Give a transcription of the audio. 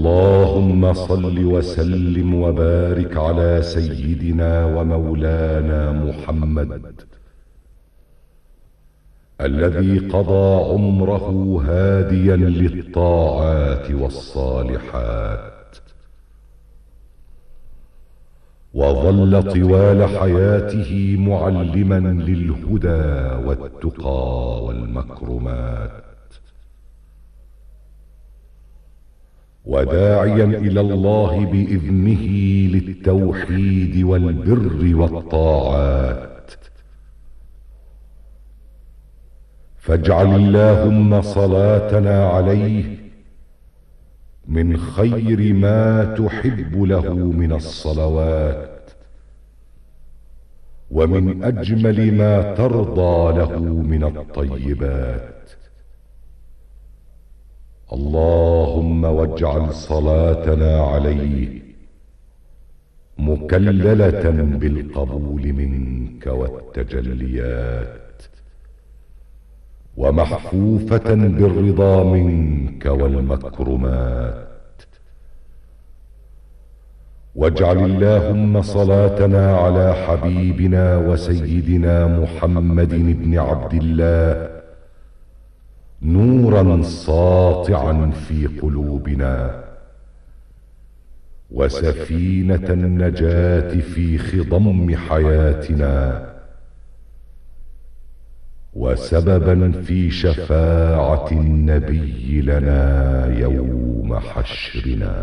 اللهم صل وسلم وبارك على سيدنا ومولانا محمد الذي قضى عمره هاديا للطاعات والصالحات، وظل طوال حياته معلما للهدى والتقى والمكرمات، وداعيا الى الله باذنه للتوحيد والبر والطاعات. فاجعل اللهم صلاتنا عليه من خير ما تحب له من الصلوات، ومن اجمل ما ترضى له من الطيبات. اللهم واجعل صلاتنا عليه مكللة بالقبول منك والتجليات، ومحفوفة بالرضا منك والمكرمات. واجعل اللهم صلاتنا على حبيبنا وسيدنا محمد بن عبد الله نورا ساطعا في قلوبنا، وسفينة النجاة في خضم حياتنا، وسببا في شفاعة النبي لنا يوم حشرنا.